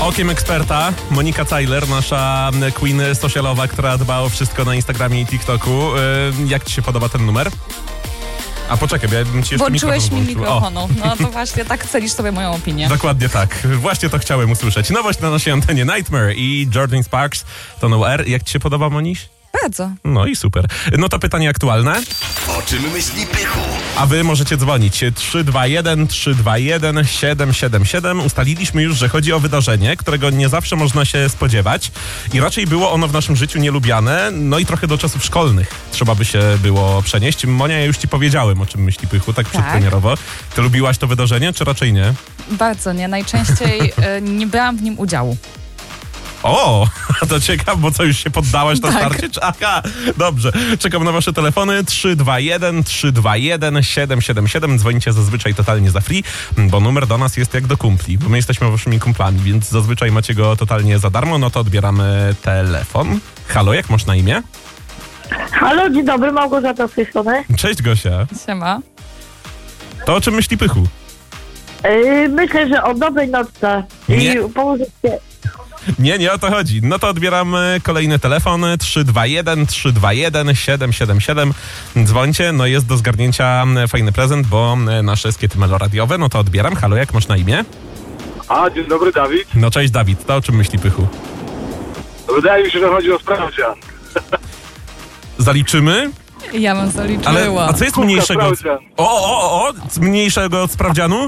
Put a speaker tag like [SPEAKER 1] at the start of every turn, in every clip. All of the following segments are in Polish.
[SPEAKER 1] Okiem eksperta Monika Cajler, nasza queen socialowa, która dba o wszystko na Instagramie i TikToku. Jak ci się podoba ten numer? A poczekaj, bo ja bym ci jeszcze
[SPEAKER 2] Włączyłeś mi
[SPEAKER 1] włączył.
[SPEAKER 2] mikrofonu. No to właśnie tak cenisz sobie moją opinię.
[SPEAKER 1] Dokładnie tak. Właśnie to chciałem usłyszeć. Nowość na naszej antenie Nightmare i Jordan Sparks to No R. Jak ci się podoba, Moniś?
[SPEAKER 2] Bardzo.
[SPEAKER 1] No i super. No to pytanie aktualne.
[SPEAKER 3] O czym myśli Pychu?
[SPEAKER 1] A wy możecie dzwonić 321 321 777. Ustaliliśmy już, że chodzi o wydarzenie, którego nie zawsze można się spodziewać i raczej było ono w naszym życiu nielubiane, no i trochę do czasów szkolnych trzeba by się było przenieść. Monia, ja już ci powiedziałem, o czym myśli Pychu, tak przedpremierowo. Ty lubiłaś to wydarzenie, czy raczej nie?
[SPEAKER 2] Bardzo nie. Najczęściej nie brałam w nim udziału.
[SPEAKER 1] O, to ciekawe, bo co, już się poddałaś na
[SPEAKER 2] Tak.
[SPEAKER 1] starcie? Aha, dobrze. Czekam na wasze telefony 321 321 777. Dzwonicie zazwyczaj totalnie za free, bo numer do nas jest jak do kumpli, bo my jesteśmy waszymi kumplami, więc zazwyczaj macie go totalnie za darmo, no to odbieramy telefon. Halo, jak masz na imię?
[SPEAKER 4] Halo, dzień dobry, Małgorzata z tej strony.
[SPEAKER 1] Cześć, Gosia.
[SPEAKER 2] Siema.
[SPEAKER 1] To o czym myśli Pychu?
[SPEAKER 4] Myślę, że o dobrej nocce
[SPEAKER 1] Nie.
[SPEAKER 4] i położyć się.
[SPEAKER 1] Nie o to chodzi. No to odbieramy kolejny telefon 321 321 777. Dzwońcie, no jest do zgarnięcia fajny prezent, bo nasze skiety meloradiowe, no to odbieram. Halo, jak masz na imię?
[SPEAKER 5] Dzień dobry, Dawid.
[SPEAKER 1] No cześć, Dawid, to o czym myśli Pychu?
[SPEAKER 5] Wydaje mi się, że chodzi o sprawdzian.
[SPEAKER 1] Zaliczymy?
[SPEAKER 2] Ja bym zaliczyła.
[SPEAKER 1] Ale a co jest
[SPEAKER 5] Kubka
[SPEAKER 1] mniejszego od...
[SPEAKER 5] sprawdzian.
[SPEAKER 1] Mniejszego od sprawdzianu?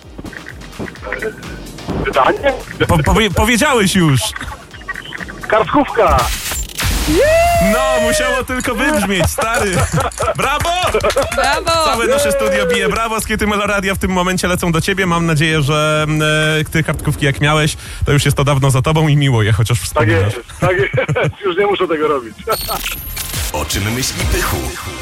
[SPEAKER 5] Pytanie?
[SPEAKER 1] Powiedziałeś już.
[SPEAKER 5] Kartkówka.
[SPEAKER 1] No, musiało tylko wybrzmieć, stary. Brawo!
[SPEAKER 2] Brawo!
[SPEAKER 1] Całe nasze studio bije brawo. Skiety Meloradia w tym momencie lecą do ciebie. Mam nadzieję, że ty kartkówki jak miałeś, to już jest to dawno za tobą i miło je chociaż
[SPEAKER 5] Tak
[SPEAKER 1] wspominasz.
[SPEAKER 5] jest, tak jest. Już nie muszę tego robić.
[SPEAKER 3] O czym myśli Pychu?